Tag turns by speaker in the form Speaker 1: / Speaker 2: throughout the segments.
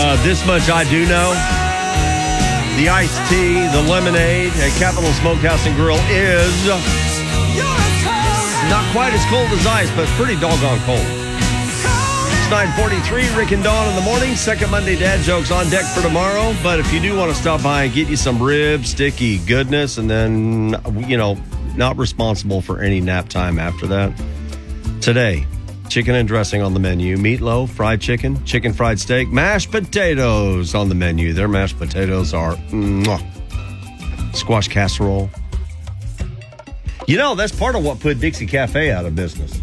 Speaker 1: This much I do know. The iced tea, the lemonade at Capital Smokehouse and Grill is not quite as cold as ice, but pretty doggone cold. It's 9:43, Rick and Dawn in the morning. Second Monday Dad Jokes on deck for tomorrow. But if you do want to stop by and get you some ribs, sticky goodness, and then, not responsible for any nap time after that. Today, chicken and dressing on the menu, meatloaf, fried chicken, chicken fried steak, mashed potatoes on the menu. Their mashed potatoes are squash casserole. That's part of what put Dixie Cafe out of business.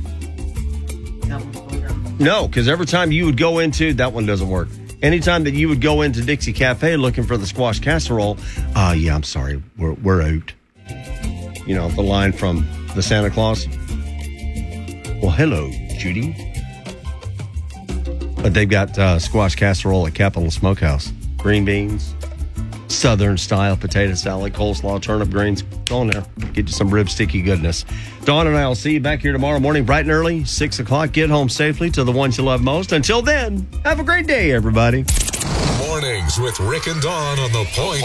Speaker 1: No, because every time you would go into, that one doesn't work. Anytime that you would go into Dixie Cafe looking for the squash casserole, I'm sorry, we're out. The line from the Santa Claus. Well, hello, Judy. But they've got squash casserole at Capital Smokehouse. Green beans, Southern style potato salad, coleslaw, turnip greens. Go on there. Get you some rib sticky goodness. Dawn and I will see you back here tomorrow morning, bright and early, 6 o'clock. Get home safely to the ones you love most. Until then, have a great day, everybody.
Speaker 2: Mornings with Rick and Dawn on the Point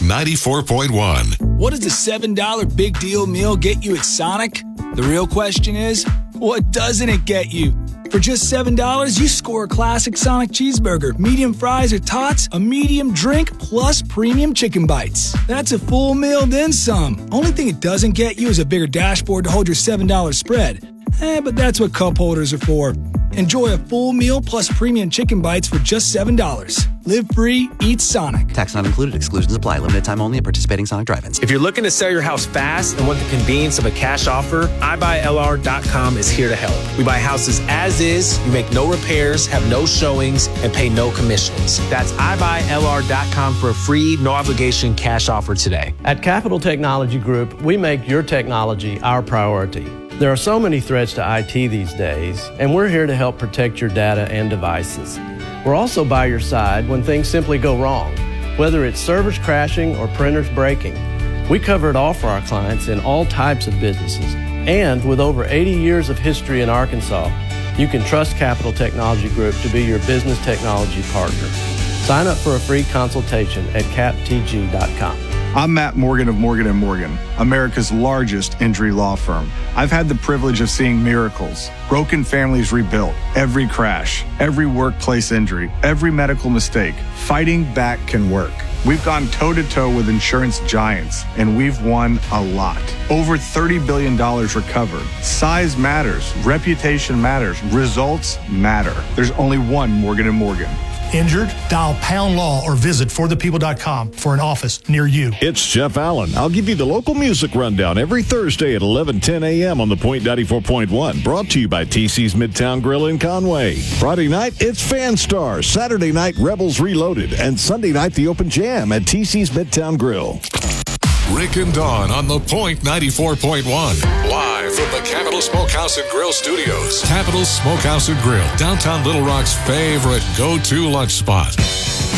Speaker 2: 94.1.
Speaker 3: What does the $7 big deal meal get you at Sonic? The real question is, what doesn't it get you? For just $7, you score a classic Sonic cheeseburger, medium fries or tots, a medium drink, plus premium chicken bites. That's a full meal, then some. Only thing it doesn't get you is a bigger dashboard to hold your $7 spread. But that's what cup holders are for. Enjoy a full meal plus premium chicken bites for just $7. Live free, eat Sonic.
Speaker 4: Tax not included. Exclusions apply. Limited time only at participating Sonic drive-ins.
Speaker 5: If you're looking to sell your house fast and want the convenience of a cash offer, iBuyLR.com is here to help. We buy houses as is, you make no repairs, have no showings, and pay no commissions. That's iBuyLR.com for a free, no-obligation cash offer today.
Speaker 6: At Capital Technology Group, we make your technology our priority. There are so many threats to IT these days, and we're here to help protect your data and devices. We're also by your side when things simply go wrong, whether it's servers crashing or printers breaking. We cover it all for our clients in all types of businesses. And with over 80 years of history in Arkansas, you can trust Capital Technology Group to be your business technology partner. Sign up for a free consultation at captg.com.
Speaker 7: I'm Matt Morgan of Morgan & Morgan, America's largest injury law firm. I've had the privilege of seeing miracles, broken families rebuilt, every crash, every workplace injury, every medical mistake. Fighting back can work. We've gone toe-to-toe with insurance giants, and we've won a lot. Over $30 billion recovered. Size matters. Reputation matters. Results matter. There's only one Morgan & Morgan.
Speaker 8: Injured? Dial Pound Law or visit forthepeople.com for an office near you.
Speaker 9: It's Jeff Allen. I'll give you the local music rundown every Thursday at 11:10 a.m. on the Point 94.1. Brought to you by TC's Midtown Grill in Conway. Friday night, it's Fan Stars. Saturday night, Rebels Reloaded. And Sunday night, the Open Jam at TC's Midtown Grill.
Speaker 2: Rick and Dawn on the Point 94.1. Live from the Capital Smokehouse and Grill Studios. Capital Smokehouse and Grill, downtown Little Rock's favorite go-to lunch spot.